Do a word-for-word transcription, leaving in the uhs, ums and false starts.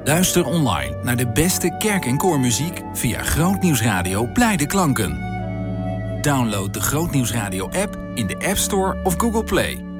Luister online naar de beste kerk- en koormuziek via Grootnieuwsradio Blijde Klanken. Download de Grootnieuwsradio app in de App Store of Google Play.